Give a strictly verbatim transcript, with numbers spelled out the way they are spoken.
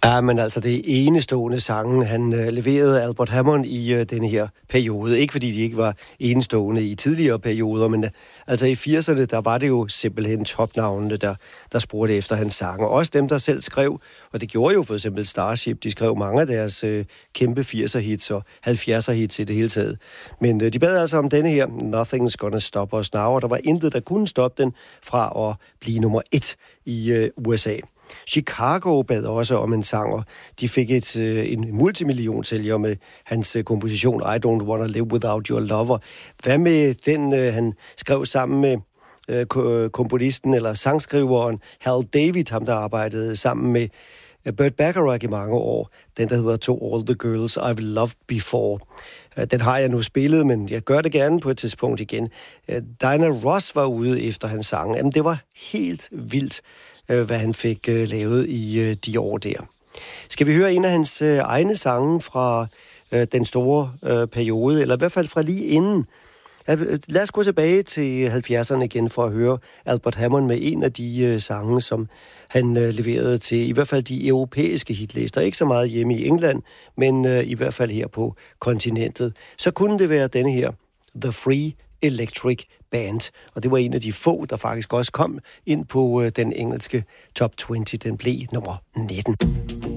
Ja, men altså det er enestående sange, han øh, leverede Albert Hammond i øh, denne her periode. Ikke fordi de ikke var enestående i tidligere perioder, men øh, altså i firserne, der var det jo simpelthen topnavnene, der, der spurgte efter hans sange. Også dem, der selv skrev, og det gjorde jo for eksempel Starship, de skrev mange af deres øh, kæmpe firser-hits og halvfjerser-hits i det hele taget. Men øh, de bad altså om denne her, Nothing's Gonna Stop Us Now, og der var intet, der kunne stoppe den fra at blive nummer et i øh, U S A. Chicago bad også om en sang, og de fik et, en multimillionsælger med hans komposition I Don't Wanna Live Without Your Lover. Hvad med den, han skrev sammen med komponisten eller sangskriveren Hal David, ham der arbejdede sammen med Burt Bacharach i mange år, den der hedder To All the Girls I've Loved Before. Den har jeg nu spillet, men jeg gør det gerne på et tidspunkt igen. Diana Ross var ude efter hans sang. Jamen, det var helt vildt, hvad han fik lavet i de år der. Skal vi høre en af hans egne sange fra den store periode, eller i hvert fald fra lige inden? Lad os gå tilbage til halvfjerdserne igen for at høre Albert Hammond med en af de sange, som han leverede til i hvert fald de europæiske hitlister. Ikke så meget hjemme i England, men i hvert fald her på kontinentet. Så kunne det være denne her, The Free Electric Band. Og det var en af de få, der faktisk også kom ind på den engelske top tyve. Den blev nummer nitten.